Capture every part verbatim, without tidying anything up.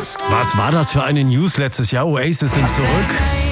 Was war das für eine News letztes Jahr? Oasis sind zurück.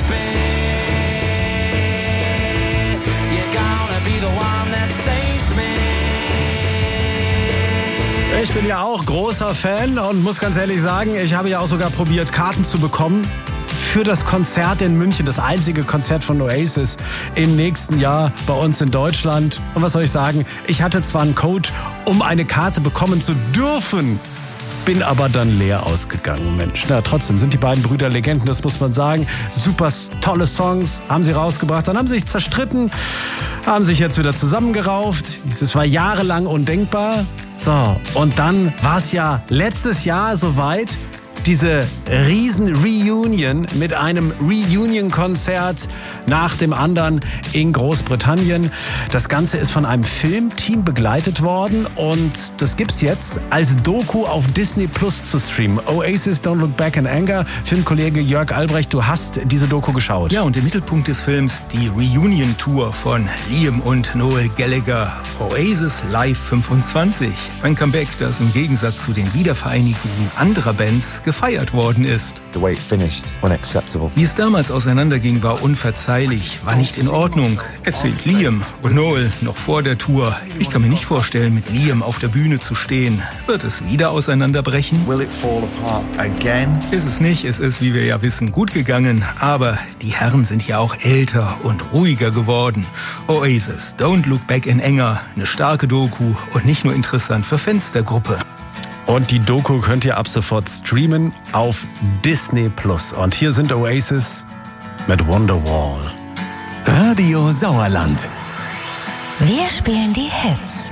Ich bin ja auch großer Fan und muss ganz ehrlich sagen, ich habe ja auch sogar probiert, Karten zu bekommen für das Konzert in München, das einzige Konzert von Oasis im nächsten Jahr bei uns in Deutschland. Und was soll ich sagen, ich hatte zwar einen Code, um eine Karte bekommen zu dürfen, bin aber dann leer ausgegangen, Mensch. Na, trotzdem sind die beiden Brüder Legenden, das muss man sagen. Super tolle Songs haben sie rausgebracht, dann haben sie sich zerstritten, haben sich jetzt wieder zusammengerauft. Das war jahrelang undenkbar. So, und dann war es ja letztes Jahr soweit, diese riesen Reunion mit einem Reunion-Konzert nach dem anderen in Großbritannien. Das Ganze ist von einem Filmteam begleitet worden und das gibt's jetzt als Doku auf Disney Plus zu streamen. Oasis Don't Look Back in Anger. Filmkollege Jörg Albrecht, du hast diese Doku geschaut. Ja, und im Mittelpunkt des Films die Reunion-Tour von Liam und Noel Gallagher. Oasis Live fünfundzwanzig. Ein Comeback, das im Gegensatz zu den Wiedervereinigungen anderer Bands gefeiert worden ist. The way it finished, unacceptable. Wie es damals auseinanderging, war unverzeihlich, war nicht in Ordnung, erzählt Liam und Noel noch vor der Tour. Ich kann mir nicht vorstellen, mit Liam auf der Bühne zu stehen. Wird es wieder auseinanderbrechen? Will it fall apart again? Ist es nicht, es ist, wie wir ja wissen, gut gegangen, aber die Herren sind ja auch älter und ruhiger geworden. Oasis, Don't Look Back in Anger, eine starke Doku und nicht nur interessant für Fans der Gruppe. Und die Doku könnt ihr ab sofort streamen auf Disney Plus. Und hier sind Oasis mit Wonderwall. Radio Sauerland. Wir spielen die Hits.